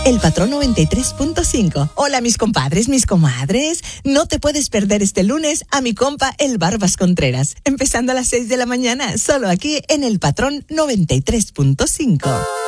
El Patrón 93.5. Hola mis compadres, mis comadres. No te puedes perder este lunes a mi compa el Barbas Contreras. Empezando a las 6 de la mañana, solo aquí en El Patrón 93.5.